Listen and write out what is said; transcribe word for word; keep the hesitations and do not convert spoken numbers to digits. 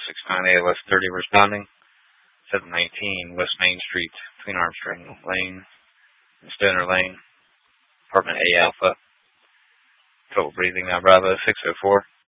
six nine A L S thirty responding. seven nineteen West Main Street, between Armstrong Lane and Stoner Lane. Apartment A Alpha. Total breathing now Bravo six oh four.